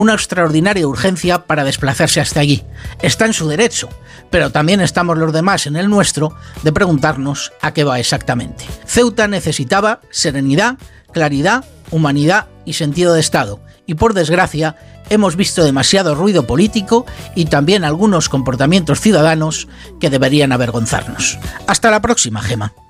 una extraordinaria urgencia para desplazarse hasta allí. Está en su derecho, pero también estamos los demás en el nuestro de preguntarnos a qué va exactamente. Ceuta necesitaba serenidad, claridad, humanidad y sentido de Estado, y por desgracia hemos visto demasiado ruido político y también algunos comportamientos ciudadanos que deberían avergonzarnos. Hasta la próxima, Gema.